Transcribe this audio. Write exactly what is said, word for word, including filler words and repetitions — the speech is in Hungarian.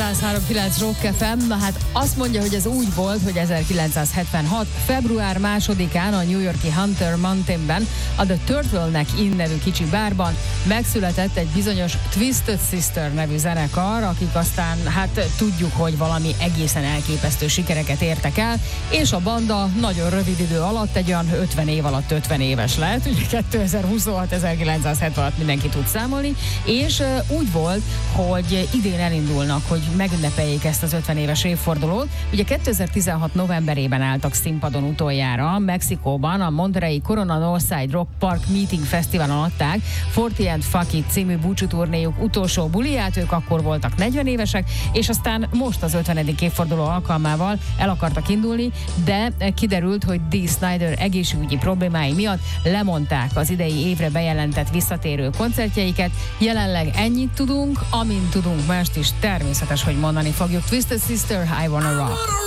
száz három kilenc Rock ef em. Na hát azt mondja, hogy ez úgy volt, hogy ezerkilencszázhetvenhat. február másodikán a New York-i Hunter Mountainben, a The Turtleneck Inn nevű kicsi bárban megszületett egy bizonyos Twisted Sister nevű zenekar, akik aztán hát tudjuk, hogy valami egészen elképesztő sikereket értek el, és a banda nagyon rövid idő alatt, egy olyan ötven év alatt ötven éves lett, ugye kétezer-huszonhat ezerkilencszázhetvenhat mindenki tud számolni, és uh, úgy volt, hogy idén elindulnak, hogy megünnepeljék ezt az ötven éves évfordulót. Ugye kétezer-tizenhat novemberében álltak színpadon utoljára, Mexikóban, a Monterey Corona Northside Rock Park Meeting Fesztiválon adták Forty and Fuck It című búcsúturnéjuk utolsó buliját, ők akkor voltak negyven évesek, és aztán most az ötvenedik évforduló alkalmával el akartak indulni, de kiderült, hogy Dee Snider egészségügyi problémái miatt lemondták az idei évre bejelentett visszatérő koncertjeiket. Jelenleg ennyit tudunk, amint tudunk mást is, természetes, hogy mondani fogjuk. Twisted Sister, I Wanna Rock.